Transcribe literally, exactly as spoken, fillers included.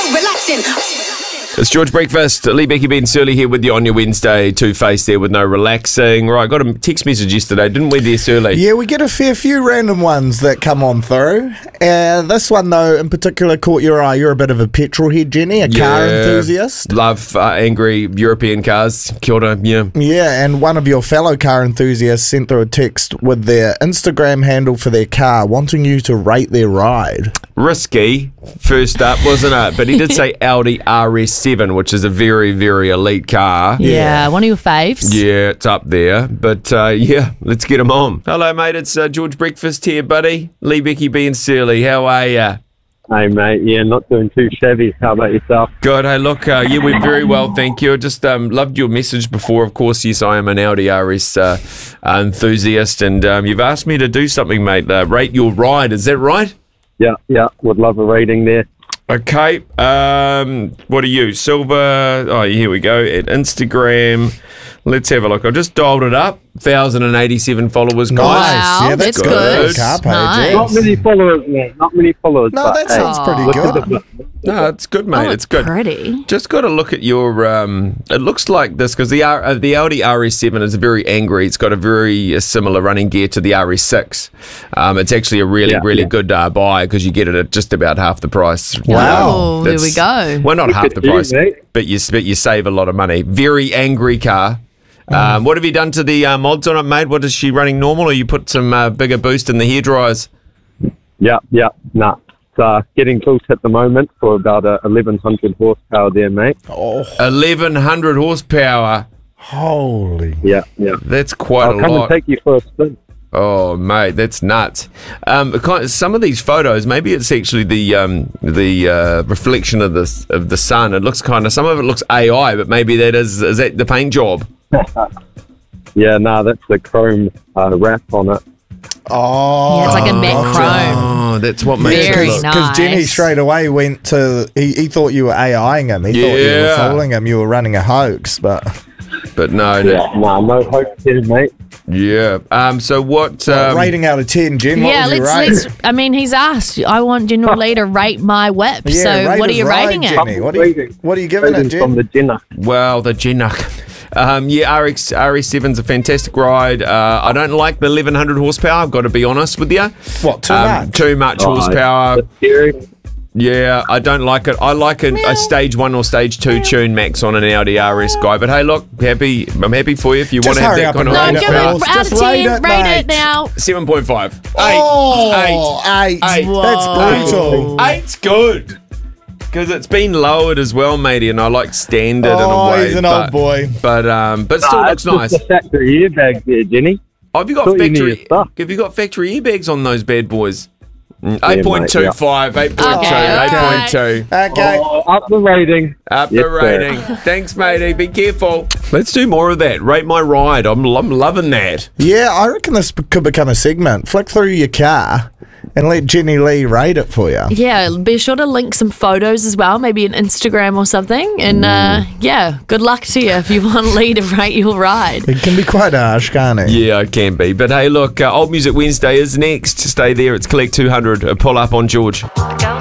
relaxing. It's George Breakfast. Lee, Becky, Ben, Surly here with you on your Wednesday. Two-Face there with no relaxing. Right, got a text message yesterday, didn't we there, Surly? Yeah, we get a fair few random ones that come on through. And this one, though, in particular caught your eye. You're a bit of a petrol head, Jenny, a car Yeah. enthusiast. Love uh, angry European cars. Kia ora, yeah. Yeah, and one of your fellow car enthusiasts sent through a text with their Instagram handle for their car, wanting you to rate their ride. Risky, first up, wasn't it? But he did say Audi R S seven, which is a very, very elite car. Yeah, Yeah. one of your faves. Yeah, it's up there. But uh, yeah, let's get him on. Hello, mate. It's uh, George Breakfast here, buddy. Lee, Becky, B, and Surly. How are ya? Hey, mate. Yeah, not doing too shabby. How about yourself? Good. Hey, look, uh, yeah, we're very well, thank you. Just um, loved your message before. Of course, yes, I am an Audi R S uh, enthusiast, and um, you've asked me to do something, mate. Uh, rate your ride. Is that right? Yeah, yeah. Would love a rating there. Okay. Um, what are you? Silver. Oh, here we go. At Instagram. Let's have a look. I just dialed it up. one thousand eighty-seven followers, guys. Wow, yeah, that's that's good. Car page, Nice. yeah. Not many followers, mate. Not many followers. No, but, that hey, sounds pretty look good. at the- No, it's good, mate. Oh, it's good. Pretty. Just got to look at your. Um, it looks like this because the R, uh, the Audi R S seven is very angry. It's got a very uh, similar running gear to the R S six. Um, it's actually a really, Yeah, really yeah. good uh, buy because you get it at just about half the price. Wow. Oh, there we That's- go. Well, not Look half at the you, price, mate. but you but you save a lot of money. Very angry car. Mm. Um, what have you done to the uh, mods on it, mate? What is she running normal, or you put some uh, bigger boost in the hair dryers? Yeah, yeah. Nah. It's uh, getting close at the moment for about uh, eleven hundred horsepower there, mate. Oh, eleven hundred horsepower. holy. Yeah, yeah. That's quite I'll a come lot. and take you for a spin. Oh, mate, that's nuts. Um, kind- some of these photos, maybe it's actually the um, the uh, reflection of the of the sun. It looks kind of. Some of it looks A I, but maybe that is is that the paint job. Yeah, nah, that's the chrome uh, wrap on it. Oh, Yeah, it's like a matte chrome. Oh, that's what makes Very it look. nice. Because Jenny straight away went to, he, he thought you were AIing him. He thought you were Yeah. fooling him. You were running a hoax, but But no, no. Yeah, nah, no hope here, mate. Yeah. Um. So what? Um, rating out of ten, Jen, what Yeah, would you let's, rate? let's. I mean, he's asked. I want General Lee to rate my whip. Yeah, so, rate what are his you ride, rating it? Jenny. What are you, Rating. what are you giving it, Rating from Jen? the Jenna. Well, the Genuck. Um, yeah, R X R S seven's a fantastic ride. Uh, I don't like the eleven hundred horsepower. I've got to be honest with you. What, too Um, much? Too much Oh, horsepower. it's scary. Yeah, I don't like it. I like a, a stage one or stage two tune max on an Audi R S guy. But hey, look, happy. I'm happy for you if you Just want to have hurry that up kind of and No, rate give it, it Bells. out Just of rate ten. it, Rate mate. it now. seven point five. Oh, eight. Eight. That's brutal. Eight's good. Because it's been lowered as well, matey, and I like standard in a Oh, way. he's an but, old boy. But um, but still Nah, looks it's just nice. the factory airbag there, Jenny. Oh, have you got thought you knew factory? your stuff. Have you got factory airbags on those bad boys? mate, Eight point two yeah. five, eight point two, Okay, eight point two. Okay. Oh, up the rating. Up Yes, the sir. rating. Thanks, matey. Be careful. Let's do more of that. Rate my ride. I'm, I'm loving that. Yeah, I reckon this b- could become a segment. Flick through your car and let Jenny Lee rate it for you. Yeah, be sure to link some photos as well, maybe an Instagram or something. And uh, yeah, good luck to you if you want Lee to rate your ride. It can be quite harsh, can't it? Yeah, it can be. But hey, look, uh, Old Music Wednesday is next. Stay there. It's Collect two hundred. A pull up on George.